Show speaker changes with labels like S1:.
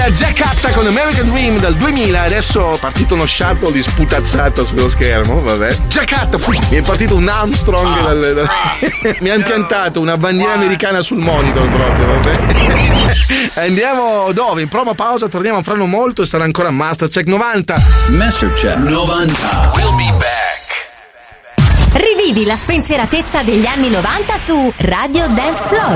S1: Era Jack Atta con American Dream del 2000. Adesso è partito uno shuttle di sputazzato sullo schermo. Vabbè. Jack Atta, mi è partito un Armstrong. Mi ha impiantato una bandiera americana sul monitor proprio. Vabbè. Andiamo dove? In promo pausa, torniamo fra non molto e sarà ancora Mastercheck 90.
S2: Mastercheck 90. We'll be back.
S3: Rivivi la spensieratezza degli anni 90 su Radio Dance Floor.